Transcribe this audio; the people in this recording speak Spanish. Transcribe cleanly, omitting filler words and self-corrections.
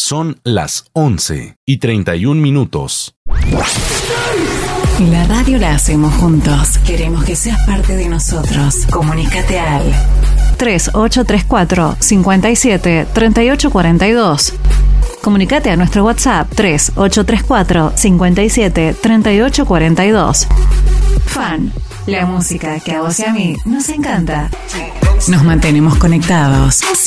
Son las 11:31. La radio la hacemos juntos. Queremos que seas parte de nosotros. Comunícate al 3834 57 38 42. Comunícate a nuestro WhatsApp 3834 57 38 42. Fan, la música que a vos y a mí nos encanta. Nos mantenemos conectados.